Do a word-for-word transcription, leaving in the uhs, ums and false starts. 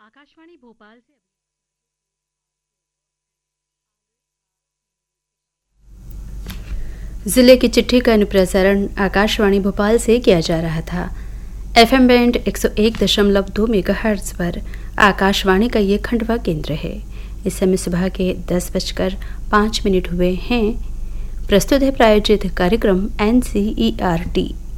आकाशवाणी भोपाल से जिले की चिट्ठी का अनुप्रसारण आकाशवाणी भोपाल से किया जा रहा था। एफएम बैंड एक सौ एक दशमलव दो मेगाहर्ट्ज पर आकाशवाणी का ये खंडवा केंद्र है। इस समय सुबह के दस बजकर पाँच मिनट हुए हैं। प्रस्तुत है प्रायोजित कार्यक्रम N C E R T.